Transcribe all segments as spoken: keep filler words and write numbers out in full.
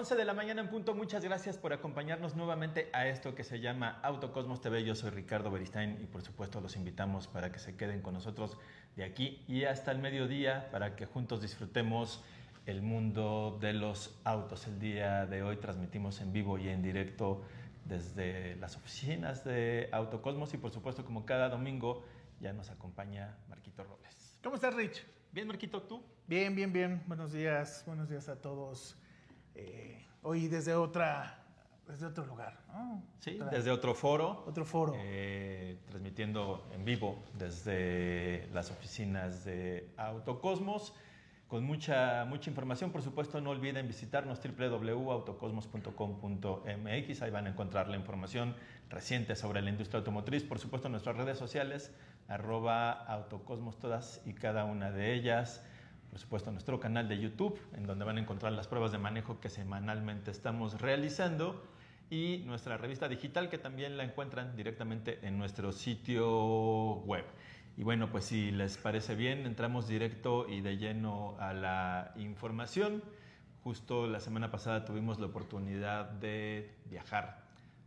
once de la mañana en punto. Muchas gracias por acompañarnos nuevamente a esto que se llama Autocosmos T V. Yo soy Ricardo Beristain y por supuesto los invitamos para que se queden con nosotros de aquí y hasta el mediodía para que juntos disfrutemos el mundo de los autos. El día de hoy transmitimos en vivo y en directo desde las oficinas de Autocosmos y por supuesto como cada domingo ya nos acompaña Marquito Robles. ¿Cómo estás, Rich? Bien, Marquito, ¿tú? Bien, bien, bien. Buenos días, buenos días a todos. Eh, hoy desde otra, desde otro lugar, ¿no? Sí, otra, desde otro foro. Otro foro. Eh, transmitiendo en vivo desde las oficinas de Autocosmos. Con mucha, mucha información, por supuesto, no olviden visitarnos doble u doble u doble u punto autocosmos punto com punto m x. Ahí van a encontrar la información reciente sobre la industria automotriz. Por supuesto, en nuestras redes sociales, arroba autocosmos, todas y cada una de ellas. Por supuesto, nuestro canal de YouTube, en donde van a encontrar las pruebas de manejo que semanalmente estamos realizando. Y nuestra revista digital, que también la encuentran directamente en nuestro sitio web. Y bueno, pues si les parece bien, entramos directo y de lleno a la información. Justo la semana pasada tuvimos la oportunidad de viajar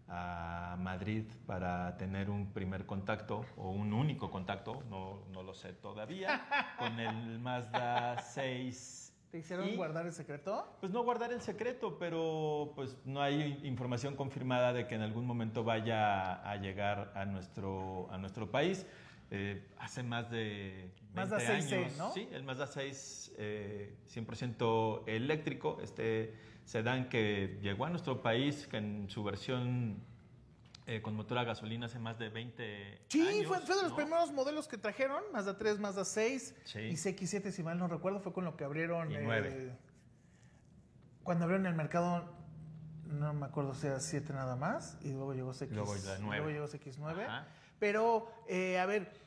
a Madrid para tener un primer contacto, o un único contacto, no, no lo sé todavía, con el Mazda seis. ¿Te hicieron y, guardar el secreto? Pues no guardar el secreto, pero pues no hay información confirmada de que en algún momento vaya a llegar a nuestro, a nuestro país. Eh, hace más de veinte Mazda seis C, años, ¿no? Sí, el Mazda seis eh, cien por ciento eléctrico, este sedán que llegó a nuestro país que en su versión eh, con motor a gasolina hace más de veinte sí, años. Sí, fue, fue de los ¿no? primeros modelos que trajeron, Mazda tres, Mazda seis sí. y C X siete, si mal no recuerdo, fue con lo que abrieron. Y eh, nueve. Cuando abrieron el mercado, no me acuerdo si era siete nada más, y luego llegó C X, luego, la nueve. luego llegó C X nueve. Ajá. Pero, eh, a ver,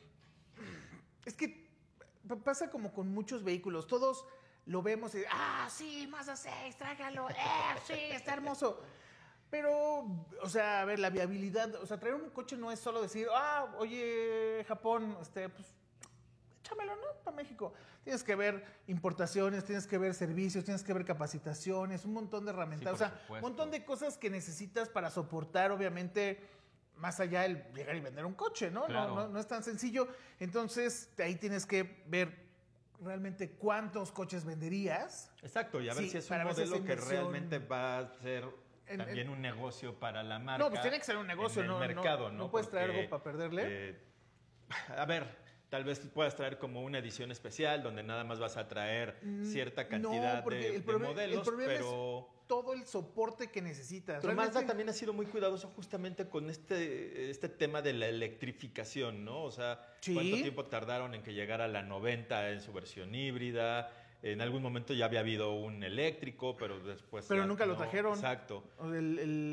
es que pasa como con muchos vehículos. Todos lo vemos y, ah, sí, Mazda seis, tráigalo, eh, sí, está hermoso. Pero, o sea, a ver, la viabilidad, o sea, traer un coche no es solo decir, ah, oye, Japón, este, pues, échamelo, ¿no? Para México. Tienes que ver importaciones, tienes que ver servicios, tienes que ver capacitaciones, un montón de herramientas, sí, o sea, supuesto. Un montón de cosas que necesitas para soportar, obviamente, más allá el llegar y vender un coche, ¿no? Claro. No, no, no es tan sencillo. Entonces, ahí tienes que ver realmente cuántos coches venderías. Exacto, y a ver sí, si es un modelo si que realmente va a ser en, también en, un negocio para la marca. No, pues tiene que ser un negocio, en el no, mercado, no, ¿no? no puedes Porque, traer algo para perderle. Eh, a ver, tal vez puedas traer como una edición especial donde nada más vas a traer cierta cantidad no, de, el problema, de modelos, el problema pero... es todo el soporte que necesitas. Pero Mazda también ha sido muy cuidadoso justamente con este, este tema de la electrificación, ¿no? O sea, ¿sí? ¿Cuánto tiempo tardaron en que llegara la noventa en su versión híbrida? En algún momento ya había habido un eléctrico, pero después... Pero nunca no, lo trajeron. Exacto. El, el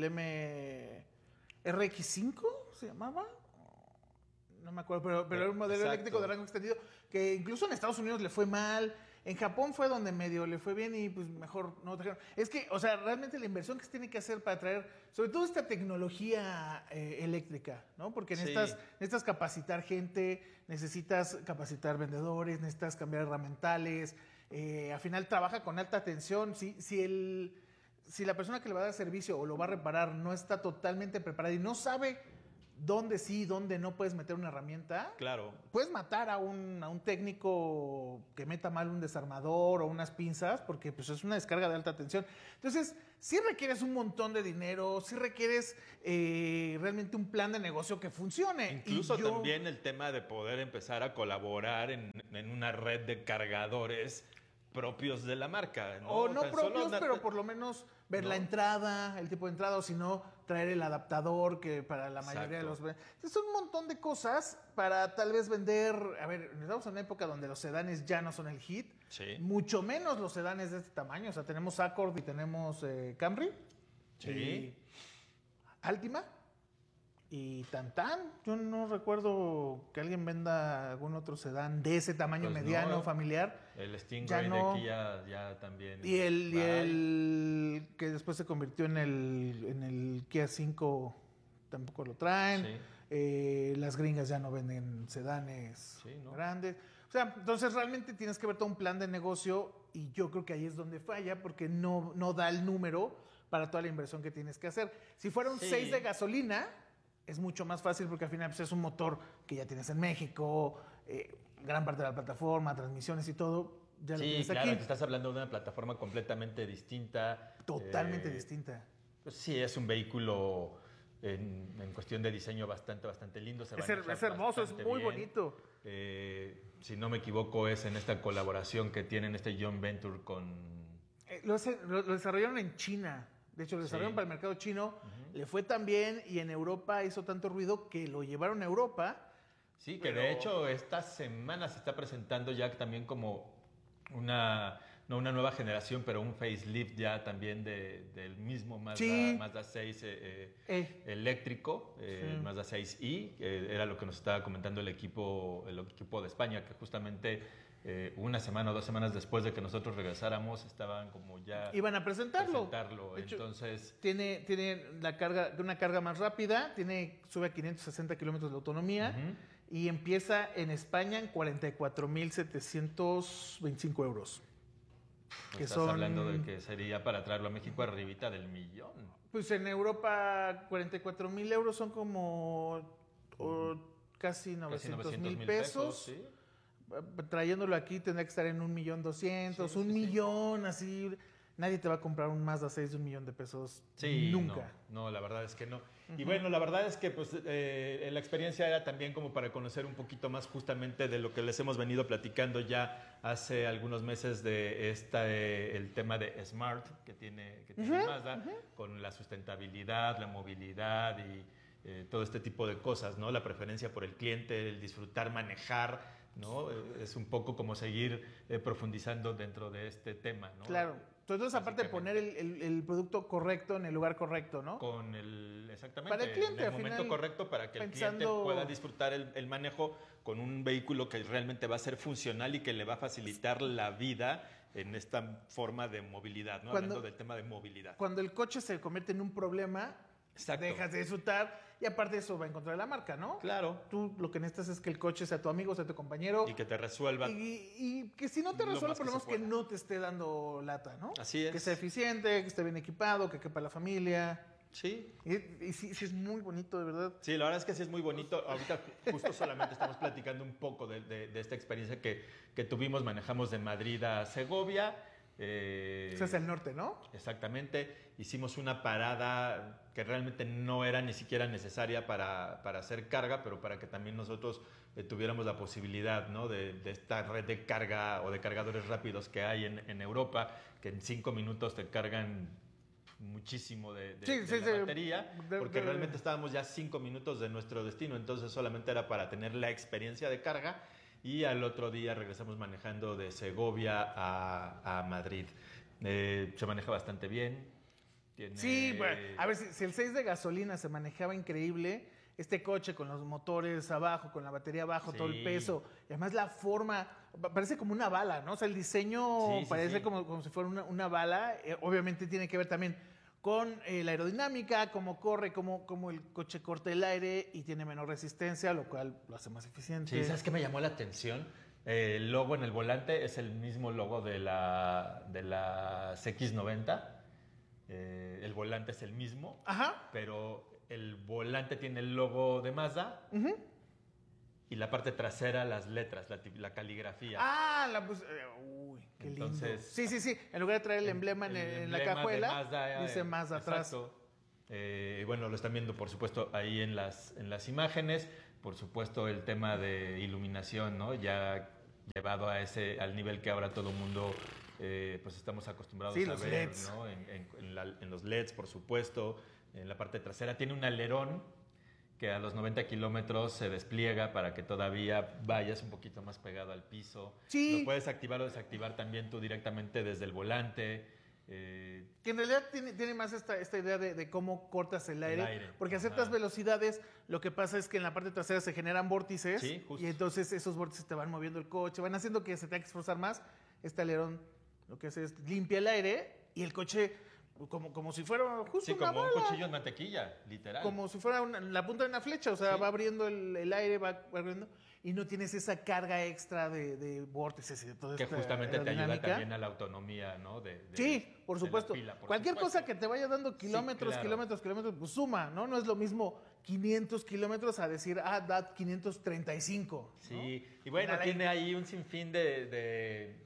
M R X cinco se llamaba. No me acuerdo, pero, pero era un modelo Exacto. eléctrico de rango extendido que incluso en Estados Unidos le fue mal. En Japón fue donde medio le fue bien y pues mejor no trajeron. Es que, o sea, realmente la inversión que se tiene que hacer para traer, sobre todo esta tecnología eh, eléctrica, ¿no? Porque necesitas, sí. necesitas capacitar gente, necesitas capacitar vendedores, necesitas cambiar herramientales. Eh, al final trabaja con alta tensión. Si, si, el, si la persona que le va a dar servicio o lo va a reparar no está totalmente preparada y no sabe dónde sí, dónde no puedes meter una herramienta. Claro. Puedes matar a un, a un técnico que meta mal un desarmador o unas pinzas porque pues, es una descarga de alta tensión. Entonces, sí requieres un montón de dinero, sí requieres eh, realmente un plan de negocio que funcione. Incluso y yo... también el tema de poder empezar a colaborar en, en una red de cargadores propios de la marca, ¿no? O no Tan propios, solo... pero por lo menos ver ¿no? la entrada, el tipo de entrada, o si no, traer el adaptador que para la mayoría Exacto. de los... Entonces, son un montón de cosas para tal vez vender... A ver, estamos en una época donde los sedanes ya no son el hit, sí. mucho menos los sedanes de este tamaño. O sea, tenemos Accord y tenemos eh, Camry. Sí. Y Altima. Y tan tan, yo no recuerdo que alguien venda algún otro sedán de ese tamaño pues mediano, no, familiar. El Stingray no. de Kia ya también. Y el, y el que después se convirtió en el, en el Kia cinco tampoco lo traen. Sí. Eh, las gringas ya no venden sedanes sí, ¿no? grandes. O sea, entonces realmente tienes que ver todo un plan de negocio y yo creo que ahí es donde falla porque no, no da el número para toda la inversión que tienes que hacer. Si fuera un Sí. seis de gasolina, es mucho más fácil porque al final pues, es un motor que ya tienes en México, eh, gran parte de la plataforma, transmisiones y todo, ya lo Sí, tienes claro, aquí. te estás hablando de una plataforma completamente distinta. Totalmente eh, distinta. Pues sí, es un vehículo en, en cuestión de diseño bastante, bastante lindo. Se Es, maneja her- es hermoso, es bastante muy bien. bonito. Eh, si no me equivoco, es en esta colaboración que tienen este John Venture con... Eh, lo, hace- lo- lo desarrollaron en China. De hecho, lo desarrollaron Sí. para el mercado chino. Le fue tan bien y en Europa hizo tanto ruido que lo llevaron a Europa. Sí, que Pero- de hecho esta semana se está presentando ya también como una, no una nueva generación, pero un facelift ya también de, del mismo Mazda, Sí. Mazda seis eh, Eh, eléctrico, eh, Sí. el Mazda seis i, que era lo que nos estaba comentando el equipo, el equipo de España, que justamente eh, una semana o dos semanas después de que nosotros regresáramos estaban como ya iban a presentarlo. presentarlo. De hecho, Entonces, Tiene, tiene la carga, una carga más rápida, tiene, sube a quinientos sesenta kilómetros de autonomía ujú. y empieza en España en cuarenta y cuatro mil setecientos veinticinco euros. Que estás son- hablando de que sería para traerlo a México arribita del millón. Pues en Europa cuarenta y cuatro mil euros son como o, casi Casi novecientos mil pesos. ¿sí? Trayéndolo aquí tendría que estar en un millón doscientos, Sí, un sí, sí. millón, así. Nadie te va a comprar un Mazda seis de un millón de pesos. Sí, Nunca. No, no, la verdad es que no. Y bueno, la verdad es que pues, eh, la experiencia era también como para conocer un poquito más justamente de lo que les hemos venido platicando ya hace algunos meses de esta, eh, el tema de Smart que tiene, que tiene Ujú, Mazda, con la sustentabilidad, la movilidad y eh, todo este tipo de cosas, ¿no? La preferencia por el cliente, el disfrutar, manejar, ¿no? Eh, es un poco como seguir eh, profundizando dentro de este tema, ¿no? Claro. Entonces, aparte de poner el, el- el producto correcto en el lugar correcto, ¿no? Con el, exactamente, Para el cliente, en el al momento final, correcto para que el cliente pensando- pueda disfrutar el, el manejo con un vehículo que realmente va a ser funcional y que le va a facilitar la vida en esta forma de movilidad, ¿no? Cuando- Hablando del tema de movilidad. Cuando el coche se convierte en un problema, Exacto. dejas de disfrutar y aparte eso va en contra de la marca, ¿no? Claro. Tú lo que necesitas es que el coche sea tu amigo, sea tu compañero. Y que te resuelva. Y, y que si no te lo resuelve, más por que lo se menos que pueda. no te esté dando lata, ¿no? Así es. Que sea eficiente, que esté bien equipado, que quepa la familia. Sí. Y, y sí, sí es muy bonito, de verdad. Sí, la verdad es que sí es muy bonito. Ahorita justo solamente estamos platicando un poco de, de- de esta experiencia que, que tuvimos. Manejamos de Madrid a Segovia. Eh, Ese es el norte, ¿no? Exactamente. Hicimos una parada que realmente no era ni siquiera necesaria para, para hacer carga, pero para que también nosotros eh, tuviéramos la posibilidad, ¿no? de, de esta red de carga o de cargadores rápidos que hay en, en Europa, que en cinco minutos te cargan muchísimo de, de- Sí, de sí, la sí. batería, De- porque de- realmente estábamos ya cinco minutos de nuestro destino, entonces solamente era para tener la experiencia de carga y al otro día regresamos manejando de Segovia a, a Madrid. Eh, se maneja bastante bien. Tiene- Sí, bueno, a ver, si, si el seis de gasolina se manejaba increíble, este coche con los motores abajo, con la batería abajo, todo el Sí. peso, y además la forma, pa- parece como una bala, ¿no? O sea, el diseño Sí, sí, parece sí. Como, como si fuera una, una bala, eh, obviamente tiene que ver también con eh, la aerodinámica, cómo corre, cómo, cómo el coche corta el aire y tiene menor resistencia, lo cual lo hace más eficiente. Sí, ¿sabes qué me llamó la atención? Eh, el logo en el volante es el mismo logo de la, de la C X noventa. Eh, el volante es el mismo, Ajá. pero el volante tiene el logo de Mazda Ujú. y la parte trasera las letras, la, ti- la caligrafía. Ah, la pues, eh, uy, qué lindo. Entonces- Sí, sí, sí. En lugar de traer el emblema en, El en la emblema de cajuela, Mazda, eh, dice Mazda atrás. exacto. Eh, bueno, lo están viendo, por supuesto, ahí en las, en las imágenes. Por supuesto, el tema de iluminación, ¿no? Ya llevado a ese, al nivel que ahora todo el mundo, eh, pues estamos acostumbrados Sí, a los ver, L E Ds. ¿no? En, en- en la- en los L E Ds, por supuesto. En la parte trasera tiene un alerón que a los noventa kilómetros se despliega para que todavía vayas un poquito más pegado al piso. Sí. Lo puedes activar o desactivar también tú directamente desde el volante. Eh, Que en realidad tiene, tiene más esta, esta idea de, de cómo cortas el aire, aire, porque a ciertas ajá. velocidades lo que pasa es que en la parte trasera se generan vórtices Sí, justo. y entonces esos vórtices te van moviendo el coche, van haciendo que se tenga que esforzar más. Este alerón lo que hace es limpia el aire y el coche como, como si fuera justo sí, una como un bala, cuchillo en mantequilla, literal. como si fuera una- la punta de una flecha, o sea, Sí. va abriendo el, el aire, va, va abriendo. y no tienes esa carga extra de, de vórtices y de todo esto. Que justamente te ayuda también a la autonomía, ¿no? De, de, sí, por supuesto. Pila, por Cualquier supuesto. cosa que te vaya dando kilómetros, sí, claro. kilómetros, kilómetros, pues suma, ¿no? No es lo mismo quinientos kilómetros a decir, ah, da quinientos treinta y cinco. ¿no? Sí, y bueno, Mira, tiene ahí un sinfín de, de,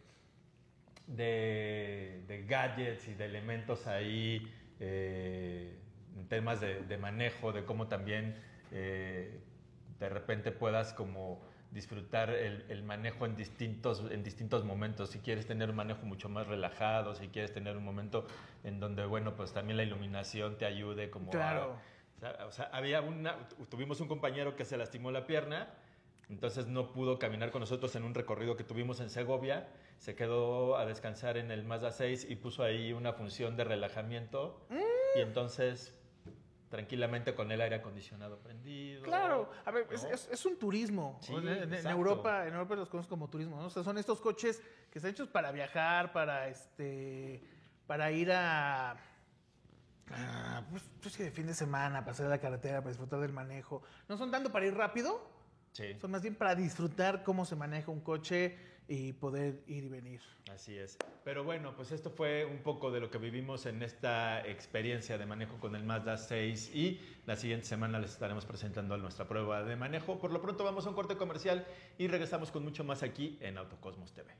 de, de gadgets y de elementos ahí eh, en temas de, de manejo, de cómo también eh, de repente puedas como disfrutar el, el manejo en distintos, en distintos momentos. Si quieres tener un manejo mucho más relajado, si quieres tener un momento en donde, bueno, pues también la iluminación te ayude como claro. a... O sea, había una, tuvimos un compañero que se lastimó la pierna, entonces no pudo caminar con nosotros en un recorrido que tuvimos en Segovia, se quedó a descansar en el Mazda seis y puso ahí una función de relajamiento mm. y entonces tranquilamente con el aire acondicionado prendido. Claro, a ver, ¿no? es, es, es un turismo. Sí, en, en Europa, en Europa los conocen como turismo, ¿no? O sea, son estos coches que están hechos para viajar, para este, para ir a, a pues, pues de fin de semana, pasar a la carretera, para disfrutar del manejo. No son tanto para ir rápido, sí. son más bien para disfrutar cómo se maneja un coche y poder ir y venir. Así es. Pero bueno, pues esto fue un poco de lo que vivimos en esta experiencia de manejo con el Mazda seis y la siguiente semana les estaremos presentando nuestra prueba de manejo. Por lo pronto vamos a un corte comercial y regresamos con mucho más aquí en Autocosmos T V.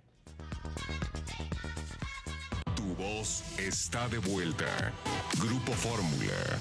Tu voz está de vuelta. Grupo Fórmula.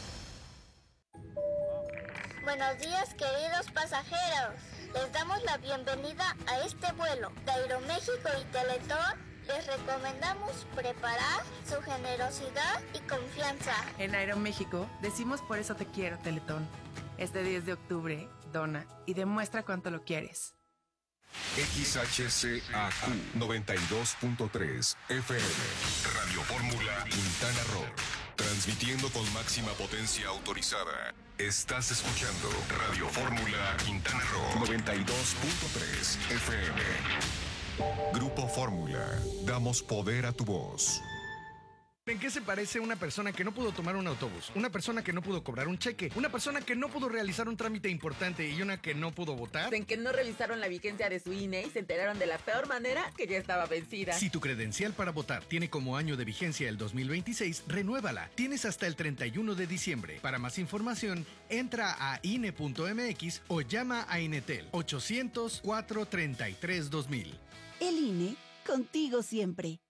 Buenos días, queridos pasajeros. Les damos la bienvenida a este vuelo de Aeroméxico y Teletón. Les recomendamos preparar su generosidad y confianza. En Aeroméxico decimos por eso te quiero, Teletón. Este diez de octubre, dona y demuestra cuánto lo quieres. X H C A Q noventa y dos punto tres F M Radio Fórmula Quintana Roo. Transmitiendo con máxima potencia autorizada. Estás escuchando Radio Fórmula Quintana Roo noventa y dos punto tres F M. Grupo Fórmula. Damos poder a tu voz. ¿En qué se parece una persona que no pudo tomar un autobús? Una persona que no pudo cobrar un cheque, una persona que no pudo realizar un trámite importante y una que no pudo votar. En que no revisaron la vigencia de su I N E y se enteraron de la peor manera que ya estaba vencida. Si tu credencial para votar tiene como año de vigencia el dos mil veintiséis, renuévala. Tienes hasta el treinta y uno de diciembre. Para más información, entra a I N E punto M X o llama a Inetel ochocientos, cuatrocientos treinta y tres, dos mil. El I N E, contigo siempre.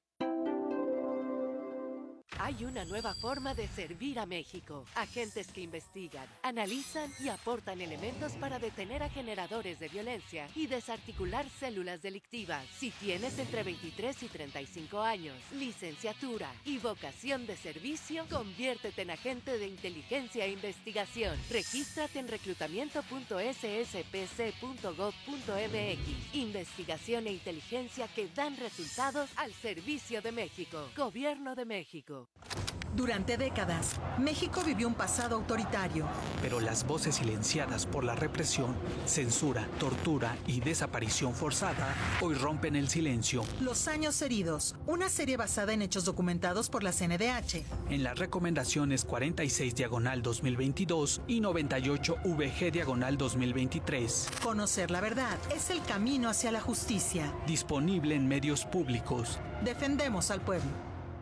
Hay una nueva forma de servir a México. Agentes que investigan, analizan y aportan elementos para detener a generadores de violencia y desarticular células delictivas. Si tienes entre veintitrés y treinta y cinco años, licenciatura y vocación de servicio, conviértete en agente de inteligencia e investigación. Regístrate en reclutamiento punto s s p c punto gov punto m x. Investigación e inteligencia que dan resultados al servicio de México. Gobierno de México. Durante décadas, México vivió un pasado autoritario. Pero las voces silenciadas por la represión, censura, tortura y desaparición forzada hoy rompen el silencio. Los años heridos, una serie basada en hechos documentados por la C N D H. En las recomendaciones cuarenta y seis diagonal dos mil veintidós y noventa y ocho V G diagonal dos mil veintitrés. Conocer la verdad es el camino hacia la justicia. Disponible en medios públicos. Defendemos al pueblo.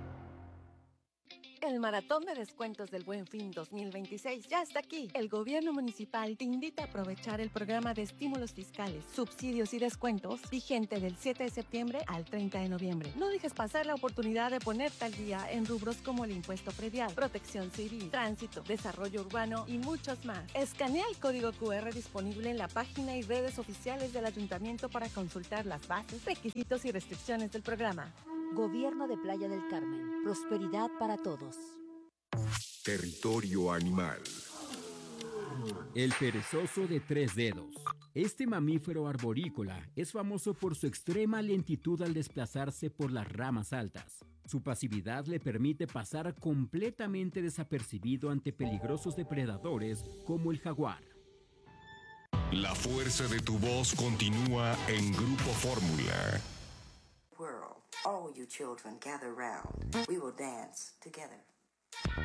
El maratón de descuentos del Buen Fin dos mil veintiséis ya está aquí. El gobierno municipal te invita a aprovechar el programa de estímulos fiscales, subsidios y descuentos vigente del siete de septiembre al treinta de noviembre. No dejes pasar la oportunidad de ponerte al día en rubros como el impuesto predial, protección civil, tránsito, desarrollo urbano y muchos más. Escanea el código Q R disponible en la página y redes oficiales del ayuntamiento para consultar las bases, requisitos y restricciones del programa. Gobierno de Playa del Carmen. Prosperidad para todos. Territorio animal. El perezoso de tres dedos. Este mamífero arborícola es famoso por su extrema lentitud al desplazarse por las ramas altas. Su pasividad le permite pasar completamente desapercibido ante peligrosos depredadores como el jaguar. La fuerza de tu voz continúa en Grupo Fórmula. World, all you children gather round. We will dance together.